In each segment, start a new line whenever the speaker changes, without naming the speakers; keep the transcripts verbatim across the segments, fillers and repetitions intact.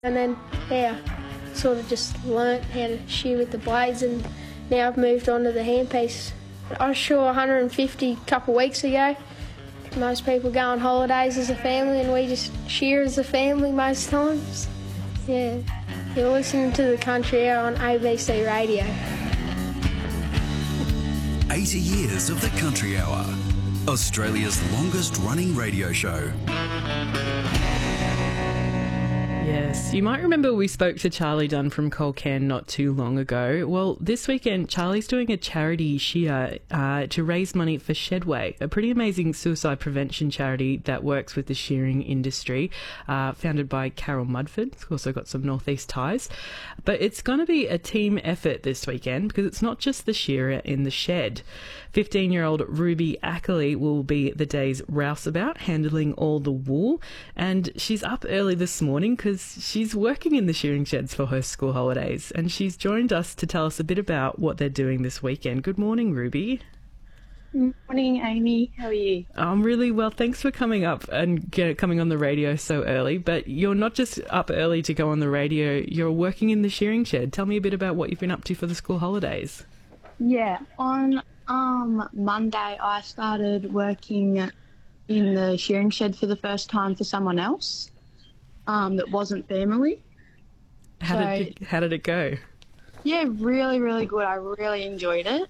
And then, yeah, sort of just learnt how to shear with the blades, and now I've moved on to the handpiece. I was sure one hundred fifty a couple of weeks ago. Most people go on holidays as a family, and we just shear as a family most times. Yeah, you're listening to the Country Hour on A B C Radio.
eighty years of the Country Hour, Australia's longest running radio show.
Yes, you might remember we spoke to Charlie Dunn from Colcan not too long ago. Well, this weekend, Charlie's doing a charity shear uh, to raise money for Shedway, a pretty amazing suicide prevention charity that works with the shearing industry, uh, founded by Carol Mudford. It's also got some Northeast ties. But it's going to be a team effort this weekend because it's not just the shearer in the shed. fifteen-year-old Ruby Ackley will be the day's rouseabout, handling all the wool. And she's up early this morning because she's working in the shearing sheds for her school holidays. And she's joined us to tell us a bit about what they're doing this weekend. Good morning, Ruby.
Morning, Amy. How are you?
I'm really well. Thanks for coming up and get, coming on the radio so early. But you're not just up early to go on the radio, you're working in the shearing shed. Tell me a bit about what you've been up to for the school holidays.
Yeah, on um, Monday I started working in the shearing shed for the first time for someone else um, that wasn't family.
How,
so,
did it, how did it go?
Yeah, really, really good. I really enjoyed it.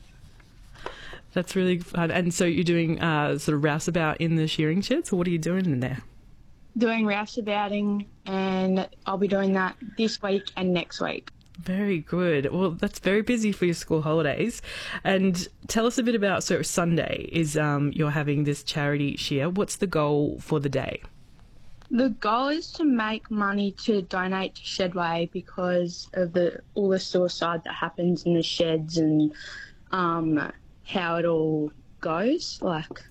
That's really fun. And so you're doing uh, sort of rouseabout in the shearing shed, so what are you doing in there?
Doing rouseabouting, and I'll be doing that this week and next week.
Very good. Well, that's very busy for your school holidays. And tell us a bit about, so Sunday is um, you're having this charity shear. What's the goal for the day?
The goal is to make money to donate to Shedway because of the all the suicide that happens in the sheds and um, how it all goes, like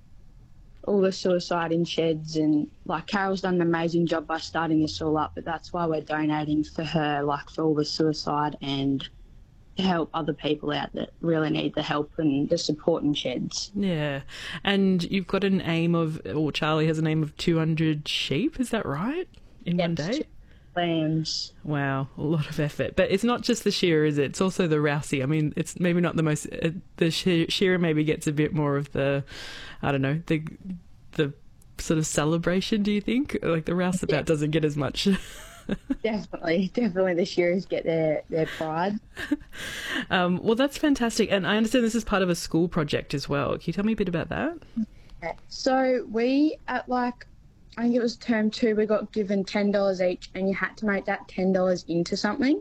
all the suicide in sheds. And like Carol's done an amazing job by starting this all up, but that's why we're donating for her, like for all the suicide and to help other people out that really need the help and the support in sheds.
Yeah. And you've got an aim of, or Charlie has an aim of two hundred sheep, is that right? In
Yep,
one day?
Lambs.
Wow, a lot of effort. But it's not just the shearer, is it? It's also the rousey. I mean, it's maybe not the most... Uh, the she- shearer maybe gets a bit more of the, I don't know, the the sort of celebration, do you think? Like the rouseabout yeah. doesn't get as much.
Definitely, definitely the shearers get their, their pride.
um, well, that's fantastic. And I understand this is part of a school project as well. Can you tell me a bit about that?
Okay. So we, at like, I think it was term two, we got given ten dollars each, and you had to make that ten dollars into something.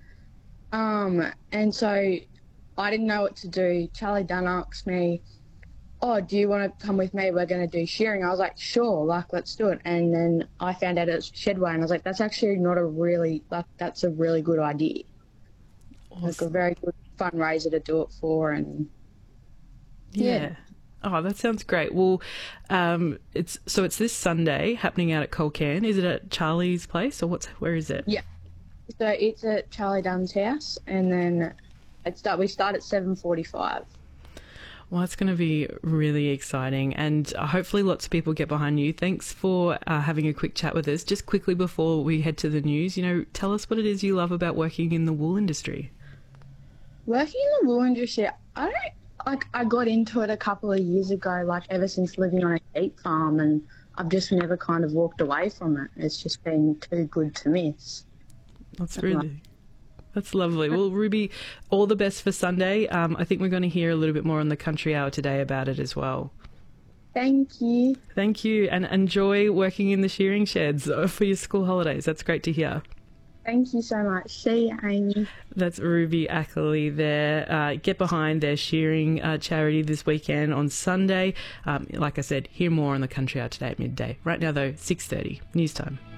Um, and so I didn't know what to do. Charlie Dunn asked me, oh, do you want to come with me? We're going to do shearing. I was like, sure, like, let's do it. And then I found out it's Shedway, and I was like, that's actually not a really, like, that's a really good idea. Awesome. Like a very good fundraiser to do it for, and
yeah.
yeah.
Oh, that sounds great. Well, um, it's so it's this Sunday happening out at Colcan. Is it at Charlie's place or what's where is it?
Yeah. So it's at Charlie Dunn's house, and then it start we start at seven forty-five.
Well, it's going to be really exciting, and uh, hopefully lots of people get behind you. Thanks for uh, having a quick chat with us. Just quickly before we head to the news, you know, tell us what it is you love about working in the wool industry.
Working in the wool industry, I don't like. I got into it a couple of years ago, like ever since living on a sheep farm, and I've just never kind of walked away from it. It's just been too good to miss.
That's really. That's lovely. Well, Ruby, all the best for Sunday. Um, I think we're going to hear a little bit more on the Country Hour today about it as well.
Thank you.
Thank you, and enjoy working in the shearing sheds for your school holidays. That's great to hear.
Thank you so much. See you, Amy.
That's Ruby Ackley there. Uh, get behind their shearing uh, charity this weekend on Sunday. Um, like I said, hear more on the Country Hour today at midday. Right now, though, six thirty, news time.